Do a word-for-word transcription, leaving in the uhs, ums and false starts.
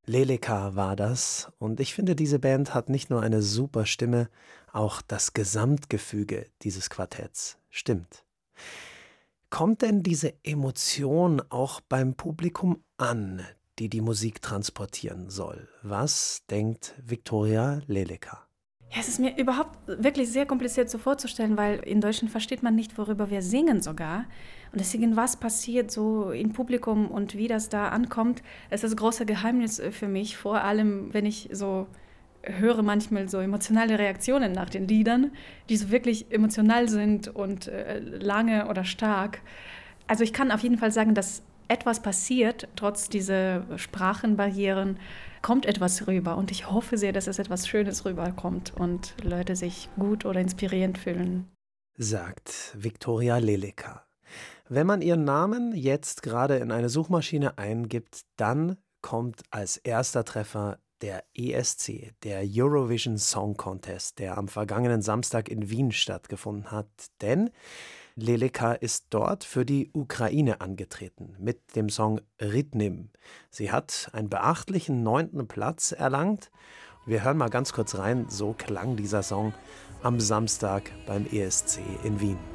Leleka war das. Und ich finde, diese Band hat nicht nur eine super Stimme, auch das Gesamtgefüge dieses Quartetts stimmt. Kommt denn diese Emotion auch beim Publikum an, die die Musik transportieren soll? Was denkt Viktoria Leleka? Ja, es ist mir überhaupt wirklich sehr kompliziert so vorzustellen, weil in Deutschland versteht man nicht, worüber wir singen sogar. Und deswegen, was passiert so im Publikum und wie das da ankommt, ist das große Geheimnis für mich. Vor allem, wenn ich so höre manchmal so emotionale Reaktionen nach den Liedern, die so wirklich emotional sind und äh, lange oder stark. Also ich kann auf jeden Fall sagen, dass etwas passiert, trotz dieser Sprachenbarrieren, kommt etwas rüber. Und ich hoffe sehr, dass es etwas Schönes rüberkommt und Leute sich gut oder inspirierend fühlen. Sagt Viktoria Leleka. Wenn man ihren Namen jetzt gerade in eine Suchmaschine eingibt, dann kommt als erster Treffer der E S C, der Eurovision Song Contest, der am vergangenen Samstag in Wien stattgefunden hat. Denn Leleka ist dort für die Ukraine angetreten mit dem Song Rytnim. Sie hat einen beachtlichen neunten Platz erlangt. Wir hören mal ganz kurz rein, so klang dieser Song am Samstag beim E S C in Wien.